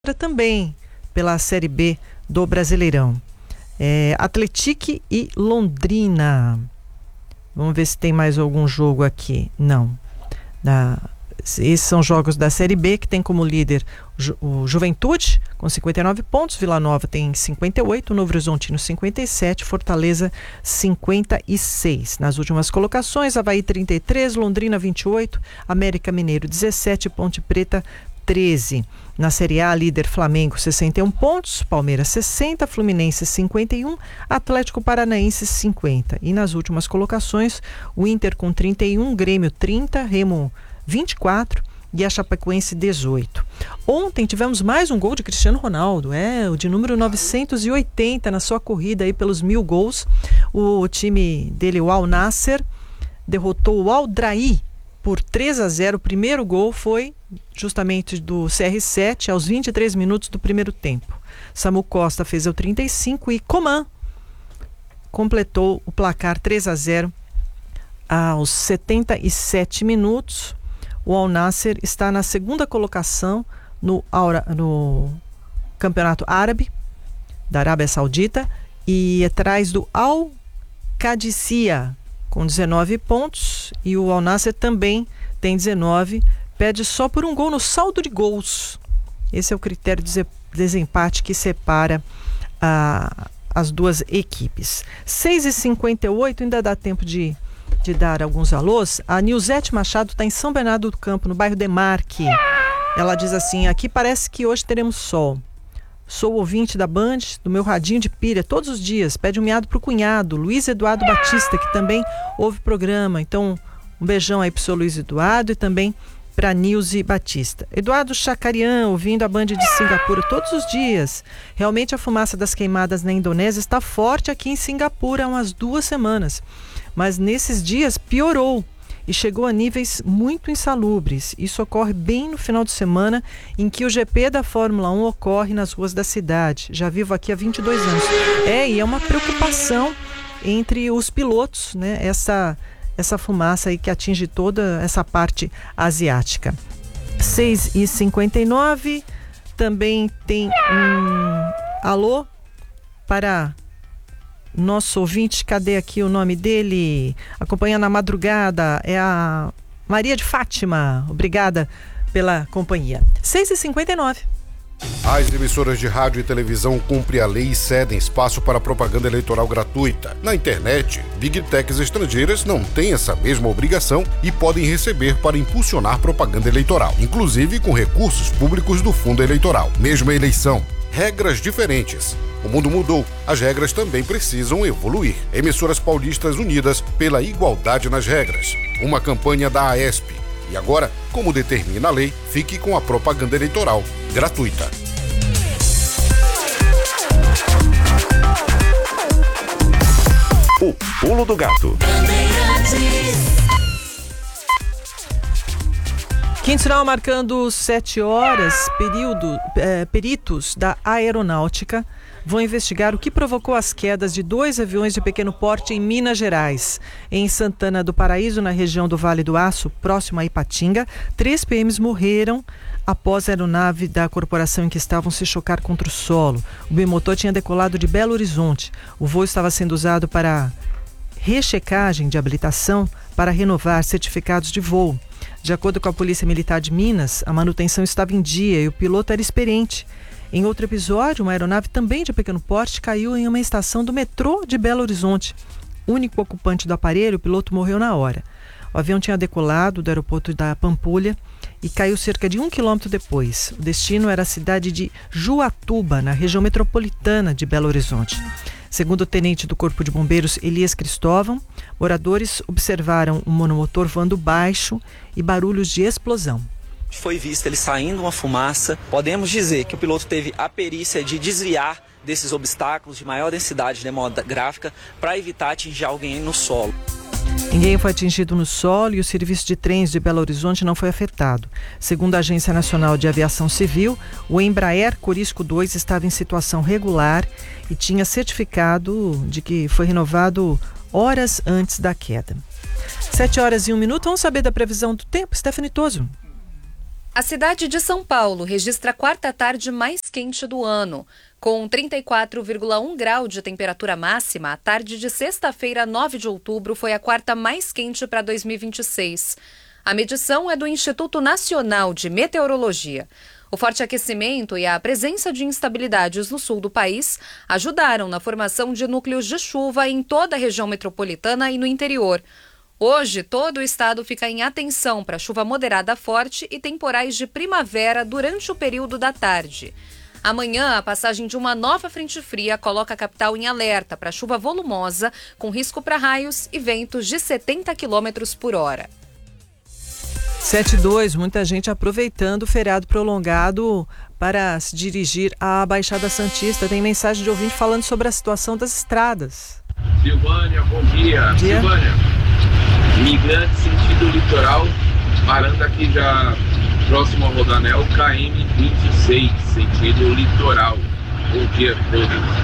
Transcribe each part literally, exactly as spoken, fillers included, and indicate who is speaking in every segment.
Speaker 1: também pela Série B do Brasileirão. É, Atlético e Londrina. Vamos ver se tem mais algum jogo aqui. Não. Da, esses são jogos da Série B, que tem como líder o Juventude com cinquenta e nove pontos, Vila Nova tem cinquenta e oito, Novo Horizontino cinquenta e sete, Fortaleza cinquenta e seis. Nas últimas colocações, Avaí trinta e três, Londrina vinte e oito, América Mineiro dezessete, Ponte Preta treze. Na Série A, líder Flamengo sessenta e um pontos, Palmeiras sessenta, Fluminense cinquenta e um, Atlético Paranaense cinquenta. E nas últimas colocações, o Inter com trinta e um, Grêmio trinta, Remo vinte e quatro e a Chapecoense dezoito. Ontem tivemos mais um gol de Cristiano Ronaldo, é, o de número novecentos e oitenta na sua corrida aí pelos mil gols. O time dele, o Al Nassr, derrotou o Al Drahi por três a zero. O primeiro gol foi justamente do C R sete aos vinte e três minutos do primeiro tempo. Samu Costa fez o trinta e cinco e Coman completou o placar três a zero aos setenta e sete minutos. O Al Nassr está na segunda colocação no, no Campeonato Árabe da Arábia Saudita e atrás do Al Qadisiyah com dezenove pontos, e o Al Nassr também tem dezenove, perde só por um gol no saldo de gols. Esse é o critério de desempate que separa ah, as duas equipes. seis e cinquenta e oito, ainda dá tempo de, de dar alguns alôs. A Nilzete Machado está em São Bernardo do Campo, no bairro Demarque. Ela diz assim: aqui parece que hoje teremos sol. Sou ouvinte da Band, do meu radinho de pilha, todos os dias. Pede um miado pro cunhado, Luiz Eduardo Batista, que também ouve o programa. Então, um beijão aí pro seu Luiz Eduardo e também pra Nilze Batista. Eduardo Chacarian, ouvindo a Band de Singapura todos os dias. Realmente a fumaça das queimadas na Indonésia está forte aqui em Singapura há umas duas semanas. Mas nesses dias piorou e chegou a níveis muito insalubres. Isso ocorre bem no final de semana em que o G P da Fórmula um ocorre nas ruas da cidade. Já vivo aqui há vinte e dois anos. É, e é uma preocupação entre os pilotos, né? Essa, essa fumaça aí que atinge toda essa parte asiática. seis e cinquenta e nove, também tem um alô para nosso ouvinte, cadê aqui o nome dele? Acompanha na madrugada, é a Maria de Fátima. Obrigada pela companhia. seis e cinquenta e nove.
Speaker 2: As emissoras de rádio e televisão cumprem a lei e cedem espaço para propaganda eleitoral gratuita. Na internet, Big Techs estrangeiras não têm essa mesma obrigação e podem receber para impulsionar propaganda eleitoral, inclusive com recursos públicos do fundo eleitoral. Mesma eleição, regras diferentes. O mundo mudou, as regras também precisam evoluir. Emissoras paulistas unidas pela igualdade nas regras. Uma campanha da AESP. E agora, como determina a lei, fique com a propaganda eleitoral gratuita.
Speaker 3: O Pulo do Gato.
Speaker 1: Quinto sinal marcando sete horas, período, é, peritos da aeronáutica vão investigar o que provocou as quedas de dois aviões de pequeno porte em Minas Gerais. Em Santana do Paraíso, na região do Vale do Aço, próximo a Ipatinga, três P Ms morreram após a aeronave da corporação em que estavam se chocar contra o solo. O bimotor tinha decolado de Belo Horizonte. O voo estava sendo usado para rechecagem de habilitação para renovar certificados de voo. De acordo com a Polícia Militar de Minas, a manutenção estava em dia e o piloto era experiente. Em outro episódio, uma aeronave também de pequeno porte caiu em uma estação do metrô de Belo Horizonte. O único ocupante do aparelho, o piloto, morreu na hora. O avião tinha decolado do aeroporto da Pampulha e caiu cerca de um quilômetro depois. O destino era a cidade de Juatuba, na região metropolitana de Belo Horizonte. Segundo o tenente do Corpo de Bombeiros, Elias Cristóvão, moradores observaram um monomotor voando baixo e barulhos de explosão.
Speaker 4: Foi visto ele saindo uma fumaça. Podemos dizer que o piloto teve a perícia de desviar desses obstáculos de maior densidade demográfica para evitar atingir alguém no solo.
Speaker 1: Ninguém foi atingido no solo e o serviço de trens de Belo Horizonte não foi afetado. Segundo a Agência Nacional de Aviação Civil, o Embraer Corisco dois estava em situação regular e tinha certificado de que foi renovado horas antes da queda. Sete horas e um minuto, vamos saber da previsão do tempo, Stephanie Toso.
Speaker 3: A cidade de São Paulo registra a quarta tarde mais quente do ano. Com trinta e quatro vírgula um grau de temperatura máxima, a tarde de sexta-feira, nove de outubro, foi a quarta mais quente para dois mil e vinte e seis. A medição é do Instituto Nacional de Meteorologia. O forte aquecimento e a presença de instabilidades no sul do país ajudaram na formação de núcleos de chuva em toda a região metropolitana e no interior. Hoje, todo o estado fica em atenção para chuva moderada forte e temporais de primavera durante o período da tarde. Amanhã, a passagem de uma nova frente fria coloca a capital em alerta para chuva volumosa, com risco para raios e ventos de setenta quilômetros por hora.
Speaker 1: sete e dois, muita gente aproveitando o feriado prolongado para se dirigir à Baixada Santista. Tem mensagem de ouvinte falando sobre a situação das estradas.
Speaker 5: Silvânia, bom dia.
Speaker 1: Bom dia.
Speaker 5: Silvânia, migrante sentido litoral, parando aqui já próximo ao Rodanel, K M vinte e seis, sentido litoral. Bom dia a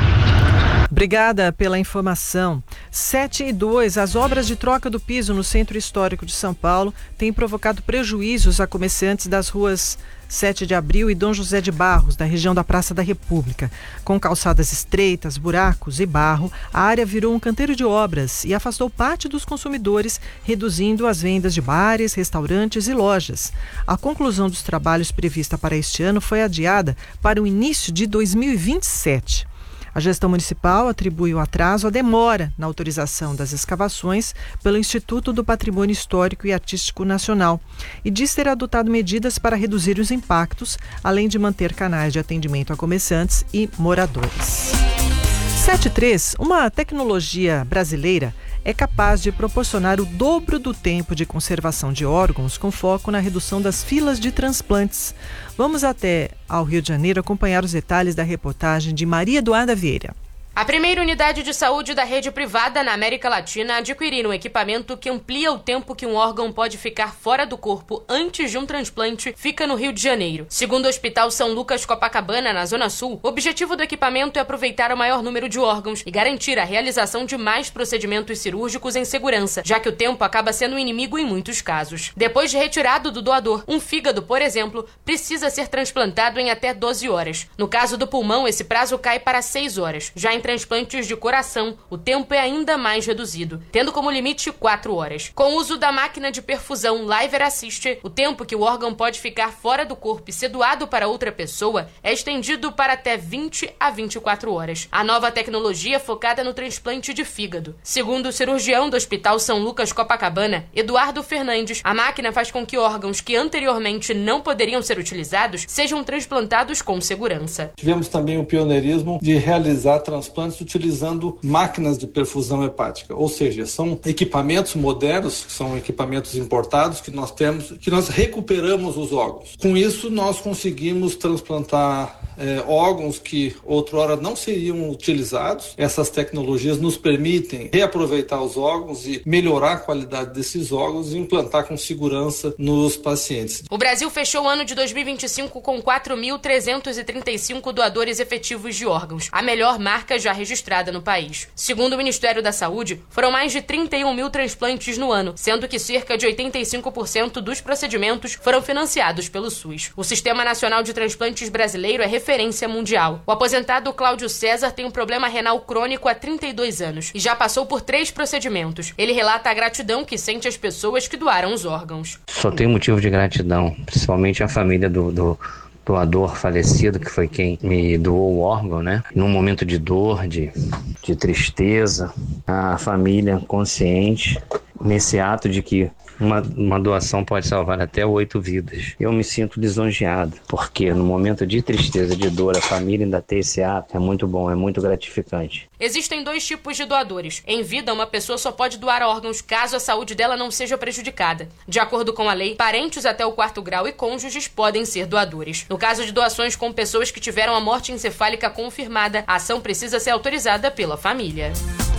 Speaker 5: todos.
Speaker 1: Obrigada pela informação. sete e dois, as obras de troca do piso no Centro Histórico de São Paulo têm provocado prejuízos a comerciantes das ruas sete de abril e Dom José de Barros, da região da Praça da República. Com calçadas estreitas, buracos e barro, a área virou um canteiro de obras e afastou parte dos consumidores, reduzindo as vendas de bares, restaurantes e lojas. A conclusão dos trabalhos prevista para este ano foi adiada para o início de dois mil e vinte e sete. A gestão municipal atribui o atraso à demora na autorização das escavações pelo Instituto do Patrimônio Histórico e Artístico Nacional e diz ter adotado medidas para reduzir os impactos, além de manter canais de atendimento a comerciantes e moradores. sete e três, uma tecnologia brasileira é capaz de proporcionar o dobro do tempo de conservação de órgãos com foco na redução das filas de transplantes. Vamos até ao Rio de Janeiro acompanhar os detalhes da reportagem de Maria Eduarda Vieira.
Speaker 6: A primeira unidade de saúde da rede privada na América Latina adquirir um equipamento que amplia o tempo que um órgão pode ficar fora do corpo antes de um transplante fica no Rio de Janeiro. Segundo o Hospital São Lucas Copacabana, na Zona Sul, o objetivo do equipamento é aproveitar o maior número de órgãos e garantir a realização de mais procedimentos cirúrgicos em segurança, já que o tempo acaba sendo um inimigo em muitos casos. Depois de retirado do doador, um fígado, por exemplo, precisa ser transplantado em até doze horas. No caso do pulmão, esse prazo cai para seis horas. Já em transplantes de coração, o tempo é ainda mais reduzido, tendo como limite quatro horas. Com o uso da máquina de perfusão Liver Assist, o tempo que o órgão pode ficar fora do corpo e ser doado para outra pessoa é estendido para até vinte a vinte e quatro horas. A nova tecnologia é focada no transplante de fígado. Segundo o cirurgião do Hospital São Lucas Copacabana, Eduardo Fernandes, a máquina faz com que órgãos que anteriormente não poderiam ser utilizados sejam transplantados com segurança.
Speaker 7: Tivemos também o pioneirismo de realizar transplantes utilizando máquinas de perfusão hepática, ou seja, são equipamentos modernos, são equipamentos importados que nós temos, que nós recuperamos os órgãos. Com isso, nós conseguimos transplantar é, órgãos que outrora não seriam utilizados. Essas tecnologias nos permitem reaproveitar os órgãos e melhorar a qualidade desses órgãos e implantar com segurança nos pacientes.
Speaker 6: O Brasil fechou o ano de dois mil e vinte e cinco com quatro mil trezentos e trinta e cinco doadores efetivos de órgãos, a melhor marca já registrada no país. Segundo o Ministério da Saúde, foram mais de trinta e um mil transplantes no ano, sendo que cerca de oitenta e cinco por cento dos procedimentos foram financiados pelo SUS. O Sistema Nacional de Transplantes brasileiro é referência mundial. O aposentado Cláudio César tem um problema renal crônico há trinta e dois anos e já passou por três procedimentos. Ele relata a gratidão que sente às pessoas que doaram os órgãos.
Speaker 8: Só tenho motivo de gratidão, principalmente a família do... do... doador falecido, que foi quem me doou o órgão, né? Num momento de dor, de, de tristeza, a família consciente nesse ato de que uma, uma doação pode salvar até oito vidas. Eu me sinto lisonjeado, porque no momento de tristeza, de dor, a família ainda ter esse ato é muito bom, é muito gratificante.
Speaker 6: Existem dois tipos de doadores. Em vida, uma pessoa só pode doar órgãos caso a saúde dela não seja prejudicada. De acordo com a lei, parentes até o quarto grau e cônjuges podem ser doadores. No caso de doações com pessoas que tiveram a morte encefálica confirmada, a ação precisa ser autorizada pela família.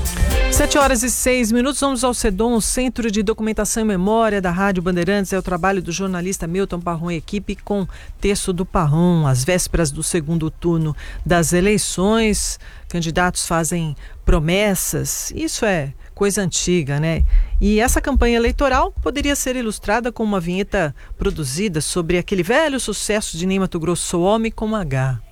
Speaker 1: sete horas e seis minutos, vamos ao CEDOM, Centro de Documentação e Memória da Rádio Bandeirantes. É o trabalho do jornalista Milton Parron e equipe com texto do Parron. Às vésperas do segundo turno das eleições, candidatos fazem promessas. Isso é coisa antiga, né? E essa campanha eleitoral poderia ser ilustrada com uma vinheta produzida sobre aquele velho sucesso de Ney Matogrosso, Sou Homem com H.